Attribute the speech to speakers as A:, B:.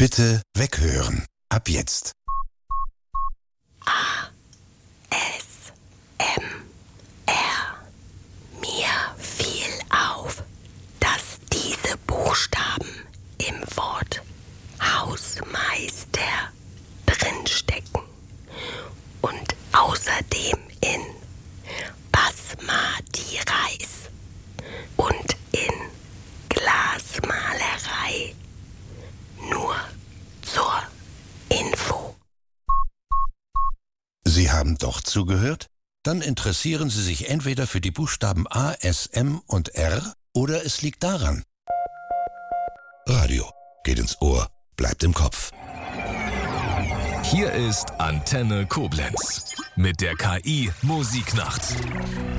A: Bitte weghören. Ab jetzt.
B: Mir fiel auf, dass diese Buchstaben im Wort Hausmeister drinstecken und außerdem in Basmati Reis und in Glasmalerei. Nur zur Info.
A: Sie haben doch zugehört? Dann interessieren Sie sich entweder für die Buchstaben A, S, M und R oder es liegt daran. Radio geht ins Ohr, bleibt im Kopf.
C: Hier ist Antenne Koblenz mit der KI Musiknacht.